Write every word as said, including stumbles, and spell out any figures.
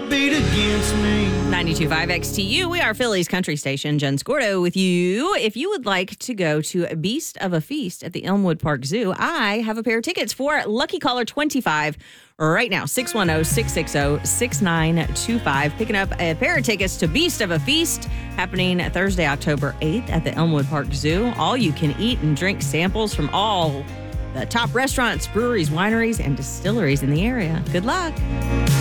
beat against me. ninety-two point five X T U. We are Philly's country station. Jen Scordo with you. If you would like to go to a Beast of a Feast at the Elmwood Park Zoo, I have a pair of tickets for Lucky Caller twenty-five right now. six one zero, six six zero, six nine two five. Picking up a pair of tickets to Beast of a Feast happening Thursday, October eighth at the Elmwood Park Zoo. All you can eat and drink samples from all the top restaurants, breweries, wineries, and distilleries in the area. Good luck.